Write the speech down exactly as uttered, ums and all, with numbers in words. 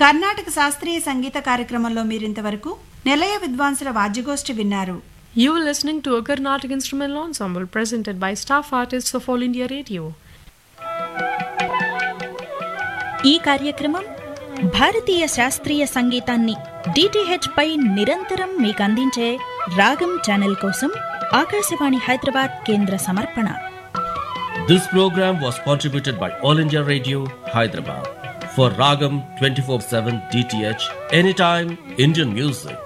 కర్ణాటక శాస్త్రీయ సంగీత కార్యక్రమంలో మీరింతవరకు నిలయ విద్వాంసుల వాద్యగోష్ఠి విన్నారు. You were listening to a Carnatic instrumental ensemble presented by staff artists of All India Radio. ఈ కార్యక్రమం భారతీయ శాస్త్రీయ సంగీతాన్ని డిటిహెచ్ పై నిరంతరం మీకు అందించే రాగం ఛానల్ కోసం ఆకాశవాణి హైదరాబాద్ కేంద్ర సమర్పణ. This program was contributed by All India Radio, Hyderabad. For Ragam twenty-four seven D T H, anytime Indian music.